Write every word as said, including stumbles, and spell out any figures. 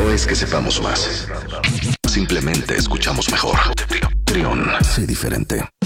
No es que sepamos más. Simplemente escuchamos mejor. Trión, sé diferente.